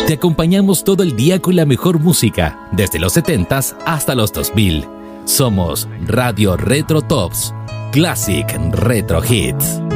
Te acompañamos todo el día con la mejor música, desde los 70s hasta los 2000. Somos Radio Retro Tops, Classic Retro Hits.